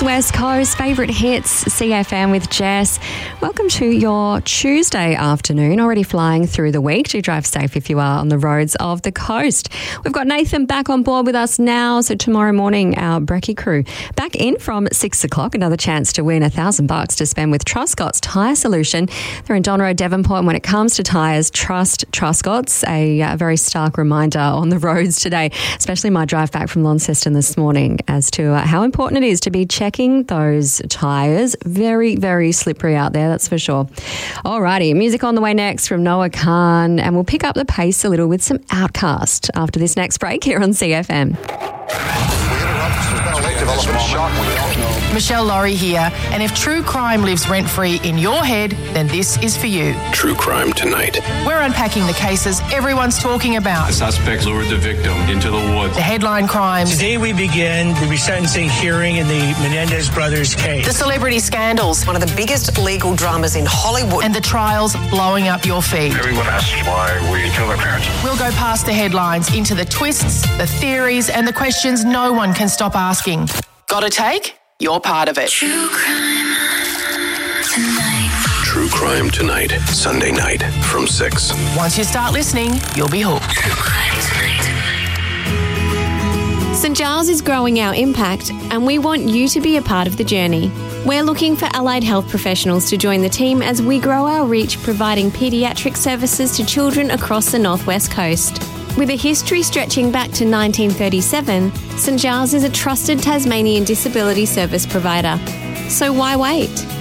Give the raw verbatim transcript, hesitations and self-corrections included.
West Coast, favourite hits, C F M with Jess. Welcome to your Tuesday afternoon, already flying through the week. Do drive safe if you are on the roads of the coast. We've got Nathan back on board with us now, so tomorrow morning our Brekkie crew back in from six o'clock. Another chance to win a thousand bucks to spend with Truscott's Tyre Solution. They're in Don Road, Devonport, and when it comes to tyres, trust Truscott's. A, a very stark reminder on the roads today, especially my drive back from Launceston this morning, as to uh, how important it is to be checking those tyres. Very, very slippery out there, that's for sure. Alrighty, music on the way next from Noah Khan, and we'll pick up the pace a little with some Outcast after this next break here on C F M. Michelle Laurie here, and if true crime lives rent-free in your head, then this is for you. True Crime Tonight. We're unpacking the cases everyone's talking about. The suspects lured the victim into the woods. The headline crimes. Today we begin the resentencing hearing in the Menendez brothers case. The celebrity scandals. One of the biggest legal dramas in Hollywood. And the trials blowing up your feed. Everyone asks why we kill our parents. We'll go past the headlines into the twists, the theories, and the questions no one can stop asking. Got a take? You're part of it. True Crime Tonight. True Crime Tonight, Sunday night from six. Once you start listening, you'll be hooked. True Crime Tonight. St Giles is growing our impact, and we want you to be a part of the journey. We're looking for allied health professionals to join the team as we grow our reach, providing paediatric services to children across the northwest coast. With a history stretching back to nineteen thirty-seven, St Giles is a trusted Tasmanian disability service provider. So why wait?